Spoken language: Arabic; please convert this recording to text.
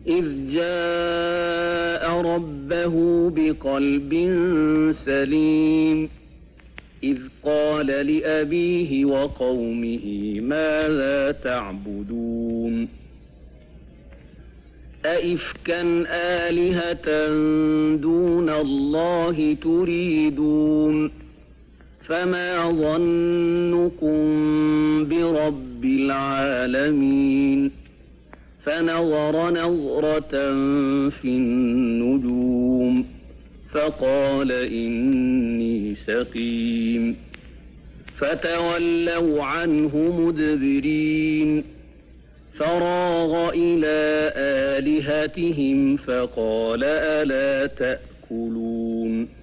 إذ جاء ربه بقلب سليم إذ قال لأبيه وقومه ماذا تعبدون أئفكا آلهة دون الله تريدون فما ظنكم برب العالمين فنظر نظرة في النجوم فقال إني سقيم فتولوا عنه مدبرين فراغ إلى آلهتهم فقال ألا تأكلون